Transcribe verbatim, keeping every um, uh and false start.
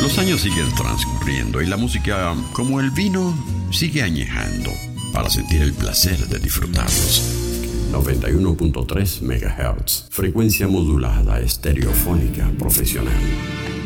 Los años siguen transcurriendo y la música, como el vino, sigue añejando para sentir el placer de disfrutarlos. noventa y uno punto tres megahertz, frecuencia modulada estereofónica profesional.